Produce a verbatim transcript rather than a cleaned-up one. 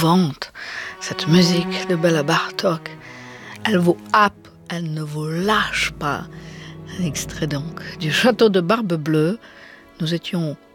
émouvante, cette musique de Béla Bartók. Elle vous happe, elle ne vous lâche pas. Un extrait donc du château de Barbe-Bleue. Nous étions